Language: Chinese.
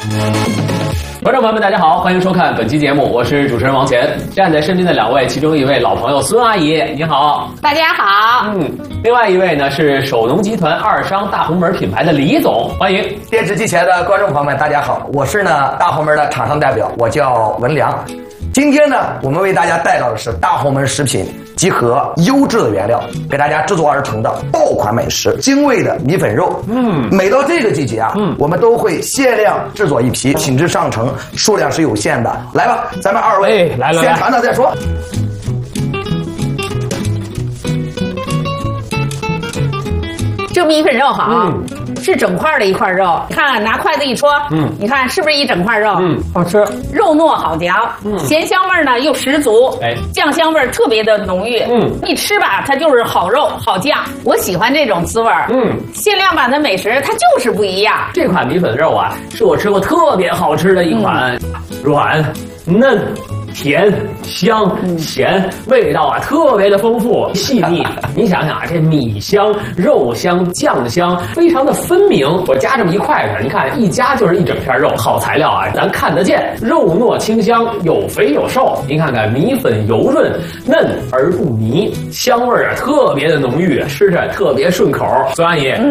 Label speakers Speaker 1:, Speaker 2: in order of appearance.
Speaker 1: 观众朋友们，大家好，欢迎收看本期节目，我是主持人王乾。站在身边的两位，其中一位老朋友孙阿姨，你好。
Speaker 2: 大家好。
Speaker 1: 另外一位呢是首农集团二商大红门品牌的李总，欢迎。
Speaker 3: 电视机前的观众朋友们，大家好，我是大红门的厂商代表，我叫文良。今天呢，我们为大家带到的是大红门食品集合优质的原料，给大家制作而成的爆款美食，精味的米粉肉。每到这个季节啊，我们都会限量制作一批，品质上乘，数量是有限的。来吧，咱们二位
Speaker 1: 来
Speaker 3: 先尝尝再说。
Speaker 2: 这米粉肉好，是整块的一块肉。你看，拿筷子一戳，你看是不是一整块肉？
Speaker 1: 好吃，
Speaker 2: 肉糯好嚼，咸香味呢又十足，酱香味特别的浓郁。一吃吧，它就是好肉好酱，我喜欢这种滋味。限量版的美食它就是不一样。
Speaker 1: 这款米粉肉啊，是我吃过特别好吃的一款，软嫩。甜、香、咸，味道啊特别的丰富细腻。你想想啊，这米香、肉香、酱香，非常的分明。我夹这么一块子，你看一夹就是一整片肉，好材料啊，咱看得见，肉糯清香，有肥有瘦。您看看米粉油润嫩而不泥，香味啊特别的浓郁，吃着特别顺口。孙阿姨，